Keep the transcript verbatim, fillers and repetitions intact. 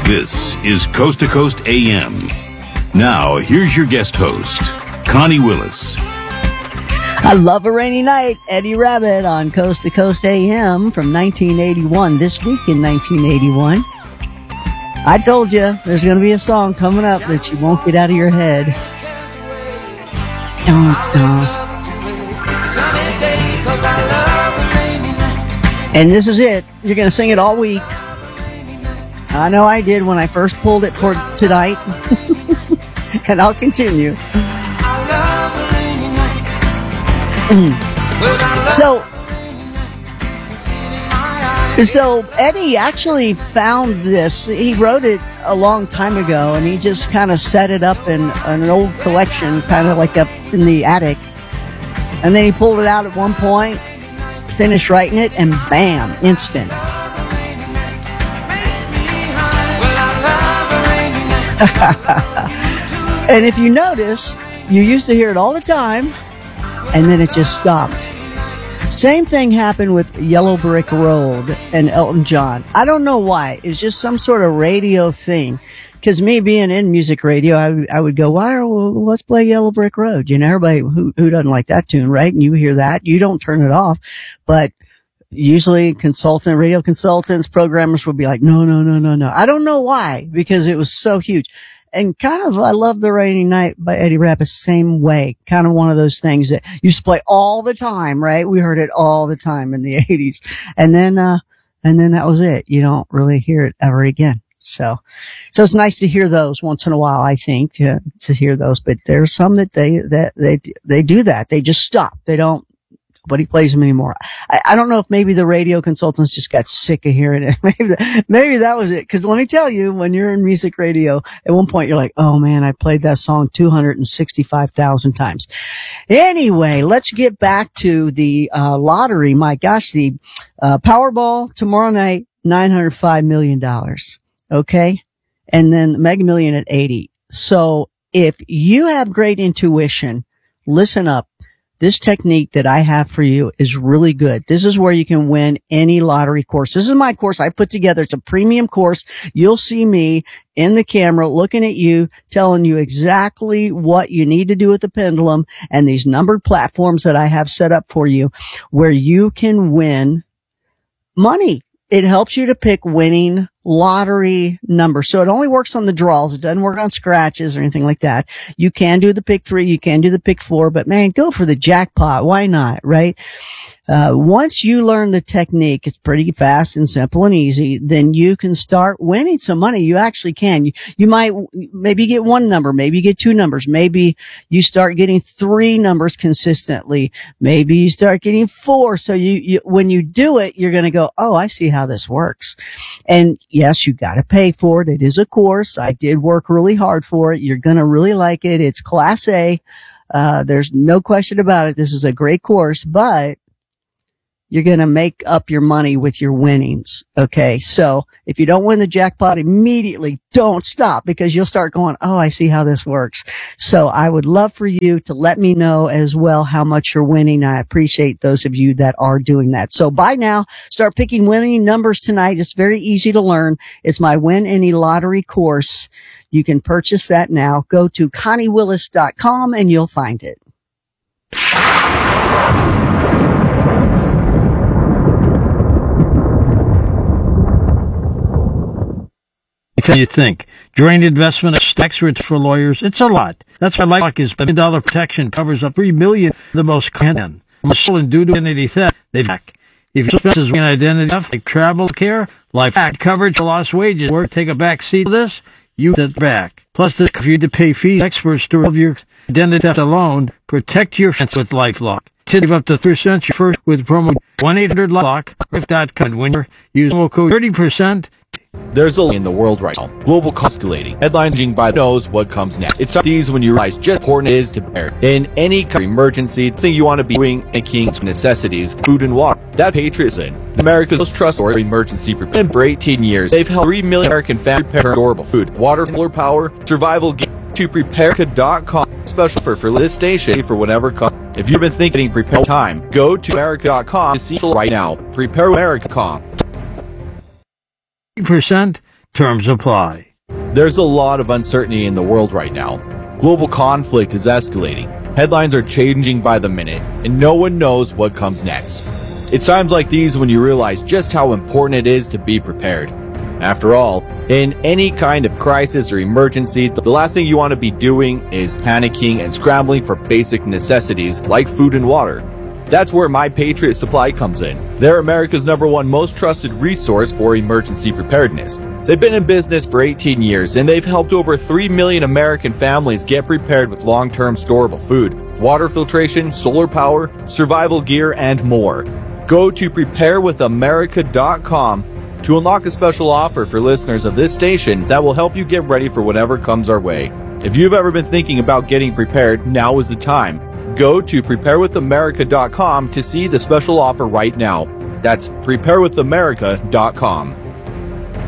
This is Coast to Coast A M. Now, here's your guest host, Connie Willis. I love a rainy night. Eddie Rabbitt on Coast to Coast A M from nineteen eighty-one. This week in nineteen eighty-one. I told you there's going to be a song coming up that you won't get out of your head. Dun, dun. And this is it. You're going to sing it all week. I know I did when I first pulled it for tonight. And I'll continue. So, so Eddie actually found this. He wrote it a long time ago, and he just kind of set it up in an old collection, kind of like up in the attic. And then he pulled it out at one point, finished writing it, and bam, instant. And if you notice, you used to hear it all the time, and then it just stopped. Same thing happened with Yellow Brick Road and Elton John. I don't know why. It's just some sort of radio thing. Because me being in music radio, I, I would go, why? Well, let's play Yellow Brick Road. You know, everybody who, who doesn't like that tune, right? And you hear that, you don't turn it off. But usually consultant, radio consultants, programmers would be like, no, no, no, no, no. I don't know why, because it was so huge. And kind of, I love The Rainy Night by Eddie Rabbitt, same way. Kind of one of those things that used to play all the time, right? We heard it all the time in the eighties. And then, uh, and then that was it. You don't really hear it ever again. So, so it's nice to hear those once in a while, I think, to, to hear those. But there's some that they, that they, they do that. They just stop. They don't. Nobody plays them anymore. I, I don't know if maybe the radio consultants just got sick of hearing it. Maybe, that, maybe that was it. Cause let me tell you, when you're in music radio, at one point you're like, oh man, I played that song two hundred sixty-five thousand times. Anyway, let's get back to the, uh, lottery. My gosh, the, uh, Powerball tomorrow night, nine hundred five million dollars. Okay. And then the Mega Million at eighty. So if you have great intuition, listen up. This technique that I have for you is really good. This is where you can win any lottery course. This is my course I put together. It's a premium course. You'll see me in the camera looking at you, telling you exactly what you need to do with the pendulum and these numbered platforms that I have set up for you where you can win money. It helps you to pick winning lottery numbers. So it only works on the draws. It doesn't work on scratches or anything like that. You can do the pick three. You can do the pick four, but man, go for the jackpot. Why not? Right? Uh, once you learn the technique, it's pretty fast and simple and easy, then you can start winning some money. You actually can. You, you might, maybe get one number, maybe you get two numbers, maybe you start getting three numbers consistently, maybe you start getting four. So you, you when you do it, you're going to go, oh, I see how this works. And yes, you got to pay for it. It is a course. I did work really hard for it. You're going to really like it. It's Class A. Uh, there's no question about it. This is a great course, but you're going to make up your money with your winnings. Okay. So if you don't win the jackpot immediately, don't stop because you'll start going, oh, I see how this works. So I would love for you to let me know as well how much you're winning. I appreciate those of you that are doing that. So by now, start picking winning numbers tonight. It's very easy to learn. It's my Win Any Lottery course. You can purchase that now. Go to connie willis dot com and you'll find it. You think. Drained investment experts for lawyers, it's a lot. That's why LifeLock is million dollar protection covers up three million the most common. And due to identity theft, they back. If your expenses in identity theft, like travel care, life coverage for lost wages, work, take a back seat to this, you get back. Plus, this if you to pay fees, experts to resolve your identity theft alone, protect your friends with LifeLock. Save up to three percent your first with promo one eight hundred lock dot com. When you use promo code thirty percent. There's a lot in the world right now. Global escalating. Headlining by knows what comes next. It's these when you realize just important it is to prepare. In any kind of emergency, the thing you want to be doing and king's necessities, food and water. That Patriots in. America's most trustworthy emergency prepared for eighteen years. They've helped three million American families prepare durable food, water, solar power, survival gear to prepare dot com. Special for for this station for whenever comes. If you've been thinking prepare time, go to America dot com to see right now. Prepare America dot com. Percent Terms apply. There's a lot of uncertainty in the world right now. Global conflict is escalating. Headlines are changing by the minute, and no one knows what comes next. It's times like these when you realize just how important it is to be prepared. After all, in any kind of crisis or emergency, the last thing you want to be doing is panicking and scrambling for basic necessities like food and water. That's where My Patriot Supply comes in. They're America's number one most trusted resource for emergency preparedness. They've been in business for eighteen years, and they've helped over three million American families get prepared with long-term storable food, water filtration, solar power, survival gear, and more. Go to prepare with america dot com to unlock a special offer for listeners of this station that will help you get ready for whatever comes our way. If you've ever been thinking about getting prepared, now is the time. Go to prepare with america dot com to see the special offer right now. That's prepare with america dot com.